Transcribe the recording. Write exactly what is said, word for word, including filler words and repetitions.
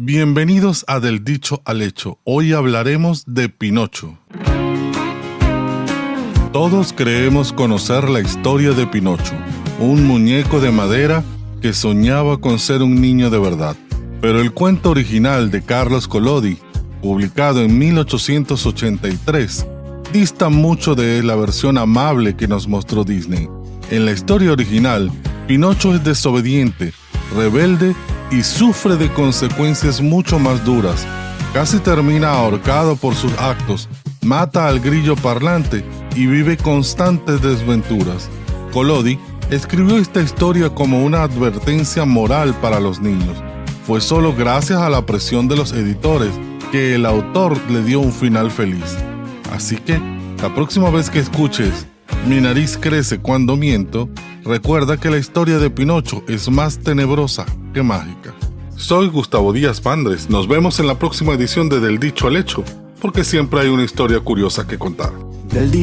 Bienvenidos a Del Dicho al Hecho. Hoy hablaremos de Pinocho. Todos creemos conocer la historia de Pinocho, un muñeco de madera que soñaba con ser un niño de verdad. Pero el cuento original de Carlos Collodi, publicado en mil ochocientos ochenta y tres, dista mucho de la versión amable que nos mostró Disney. En la historia original, Pinocho es desobediente, rebelde y sufre de consecuencias mucho más duras. Casi termina ahorcado por sus actos, mata al grillo parlante y vive constantes desventuras. Collodi escribió esta historia como una advertencia moral para los niños. Fue solo gracias a la presión de los editores que el autor le dio un final feliz. Así que, la próxima vez que escuches "Mi nariz crece cuando miento", recuerda que la historia de Pinocho es más tenebrosa que mágica. Soy Gustavo Díaz Pandres. Nos vemos en la próxima edición de Del Dicho al Hecho, porque siempre hay una historia curiosa que contar. Del